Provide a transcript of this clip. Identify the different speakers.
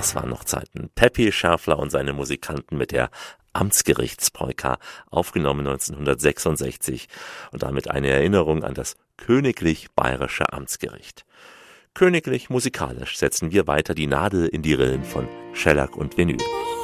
Speaker 1: Das waren noch Zeiten. Peppy Scherfler und seine Musikanten mit der Amtsgerichtspolka, aufgenommen 1966 und damit eine Erinnerung an das Königlich Bayerische Amtsgericht. Königlich musikalisch setzen wir weiter die Nadel in die Rillen von Schellack und Vinyl.